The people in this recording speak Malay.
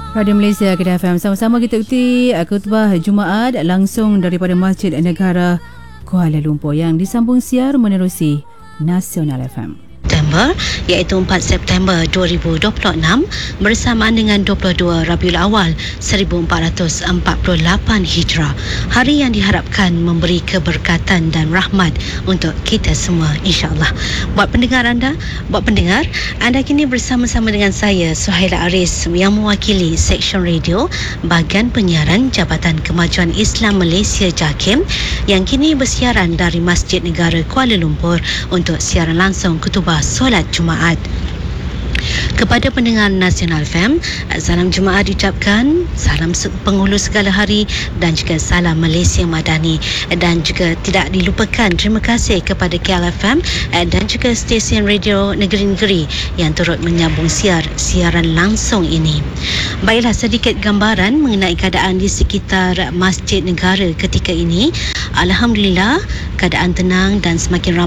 Radio Malaysia Kedah FM. Sama-sama kita ikuti khutbah Jumaat langsung daripada Masjid Negara Kuala Lumpur yang disambung siar menerusi Nasional FM. September, iaitu 4 September 2026 bersamaan dengan 22 Rabiul Awal 1448 Hijrah. Hari yang diharapkan memberi keberkatan dan rahmat untuk kita semua, insya-Allah. Buat pendengar anda kini bersama-sama dengan saya Suhaila Aris yang mewakili Seksyen Radio Bahagian Penyiaran Jabatan Kemajuan Islam Malaysia JAKIM yang kini bersiaran dari Masjid Negara Kuala Lumpur untuk siaran langsung khutbah solat Jumaat. Kepada pendengar Nasional FM, salam Jumaat diucapkan, salam penghulu segala hari dan juga salam Malaysia Madani. Dan juga tidak dilupakan terima kasih kepada KLFM dan juga stesen radio negeri-negeri yang turut menyambung siaran langsung ini. Baiklah, sedikit gambaran mengenai keadaan di sekitar Masjid Negara ketika ini. Alhamdulillah, keadaan tenang dan semakin ramai